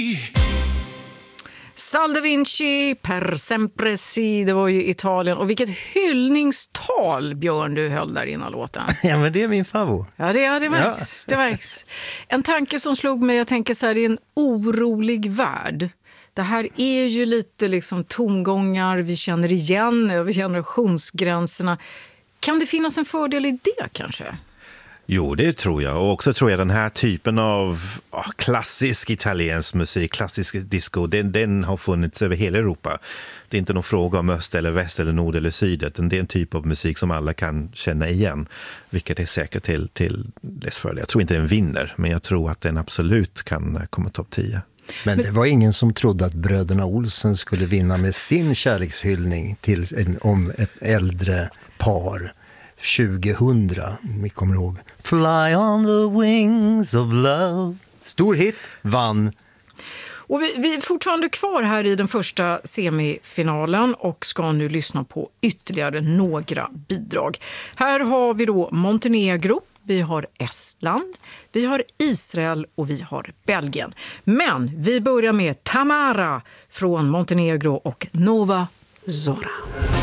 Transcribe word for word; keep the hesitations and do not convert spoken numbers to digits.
Sal da Vinci, Per sempre si, det var ju Italien. Och vilket hyllningstal, Björn, du höll där innan låten. Ja, men det är min favorit. Ja, det, ja, det märks. Ja. Det märks. En tanke som slog mig, jag tänker så här, det är en orolig värld. Det här är ju lite liksom tongångar vi känner igen över generationsgränserna. Kan det finnas en fördel i det kanske? Jo, det tror jag. Och också tror jag den här typen av oh, klassisk italiensk musik, klassisk disco, den, den har funnits över hela Europa. Det är inte någon fråga om öst eller väst eller nord eller syd. Det är en typ av musik som alla kan känna igen. Vilket är säkert till, till dess fördel. Jag tror inte den vinner, men jag tror att den absolut kan komma topp tio. Men det var ingen som trodde att bröderna Olsen skulle vinna med sin kärlekshyllning till en, om ett äldre par tjugohundra. Vi kommer ihåg Fly on the wings of love. Stor hit, vann. Och vi, vi är fortfarande kvar här i den första semifinalen och ska nu lyssna på ytterligare några bidrag. Här har vi då Montenegro, vi har Estland, vi har Israel och vi har Belgien. Men vi börjar med Tamara från Montenegro och Nova Zora.